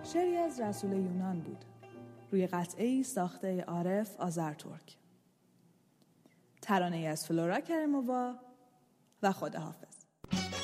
شعری از رسول یونان بود، روی قطعه‌ای ساخته عارف آذرتورک. ترانه‌ای از فلورا کرمووا و خداحافظ.